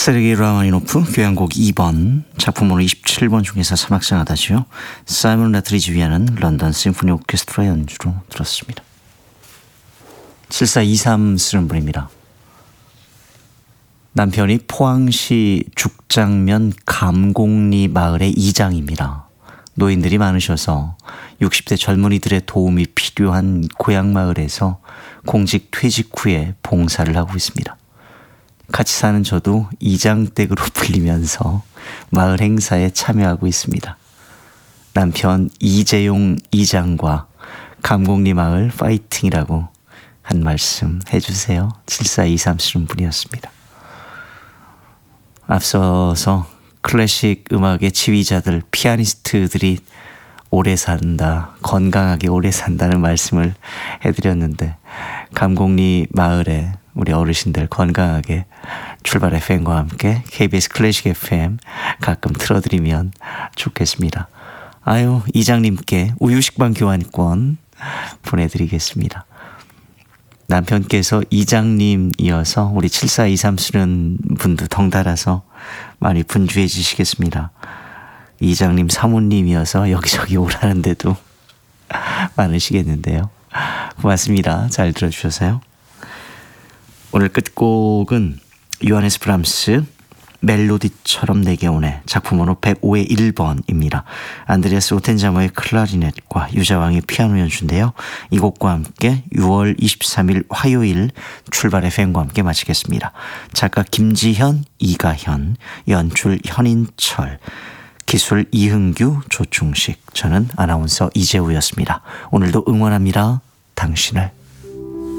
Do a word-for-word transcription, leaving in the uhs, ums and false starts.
세르게이 라마니노프 교향곡 이 번 작품번호 이십칠 번 중에서 사막상 하다지요. 사이먼 라트리지 위하는 런던 심포니 오케스트라 연주로 들었습니다. 칠사이삼 쓰는 분입니다. 남편이 포항시 죽장면 감곡리 마을의 이장입니다. 노인들이 많으셔서 육십 대 젊은이들의 도움이 필요한 고향 마을에서 공직 퇴직 후에 봉사를 하고 있습니다. 같이 사는 저도 이장댁으로 불리면서 마을 행사에 참여하고 있습니다. 남편 이재용 이장과 감곡리 마을 파이팅이라고 한 말씀 해주세요. 칠사이삼 쓰는 분이었습니다. 앞서서 클래식 음악의 지휘자들, 피아니스트들이 오래 산다, 건강하게 오래 산다는 말씀을 해드렸는데 감곡리 마을에 우리 어르신들 건강하게 출발 에프엠과 함께 케이비에스 클래식 에프엠 가끔 틀어드리면 좋겠습니다. 아유, 이장님께 우유식빵 교환권 보내드리겠습니다. 남편께서 이장님이어서 우리 칠사이삼 쓰는 분도 덩달아서 많이 분주해지시겠습니다. 이장님 사모님이어서 여기저기 오라는데도 많으시겠는데요. 고맙습니다. 잘 들어주셔서요. 오늘 끝곡은 요하네스 브람스 멜로디처럼 내게 오네 작품번호 백오의 일 번입니다. 안드레아스 오텐자모의 클라리넷과 유자왕의 피아노 연주인데요. 이 곡과 함께 유월 이십삼일 화요일 출발 에프엠과 함께 마치겠습니다. 작가 김지현, 이가현, 연출 현인철, 기술 이흥규, 조충식, 저는 아나운서 이재우였습니다. 오늘도 응원합니다. 당신을.